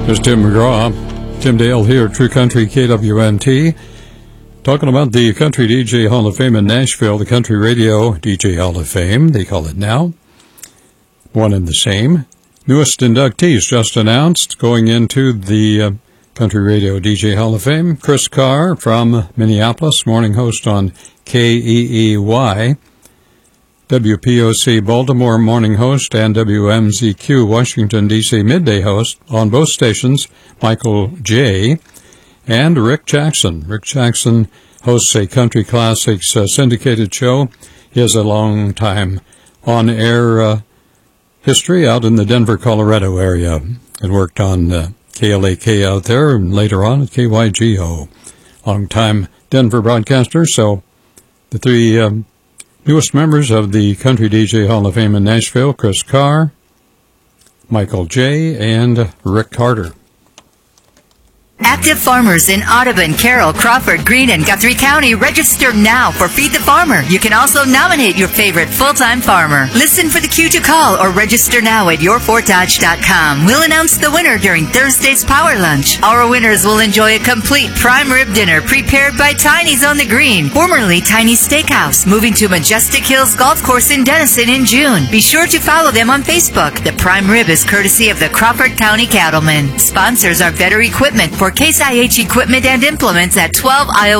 There's Tim McGraw. Tim Dale here, True Country KWNT. Talking about the Country DJ Hall of Fame in Nashville, the Country Radio DJ Hall of Fame, they call it now. One and the same. Newest inductees just announced going into the Country Radio DJ Hall of Fame. Chris Carr from Minneapolis, morning host on KEEY. WPOC Baltimore morning host and WMZQ Washington, D.C. midday host on both stations, Michael J. and Rick Jackson. Rick Jackson hosts a Country Classics syndicated show. He has a long time on-air history out in the Denver, Colorado area and worked on KLAK out there and later on at KYGO. Long-time Denver broadcaster, so the three newest members of the Country DJ Hall of Fame in Nashville, Chris Carr, Michael J., and Rick Carter. Active farmers in Audubon, Carroll, Crawford, Greene, and Guthrie County, register now for Feed the Farmer. You can also nominate your favorite full-time farmer. Listen for the cue to call or register now at yourfortdodge.com. We'll announce the winner during Thursday's Power Lunch. Our winners will enjoy a complete prime rib dinner prepared by Tiny's on the Green, formerly Tiny's Steakhouse, moving to Majestic Hills Golf Course in Denison in June. Be sure to follow them on Facebook. The prime rib is courtesy of the Crawford County Cattlemen. Sponsors are Better Equipment for Case IH equipment and implements at 12 Iowa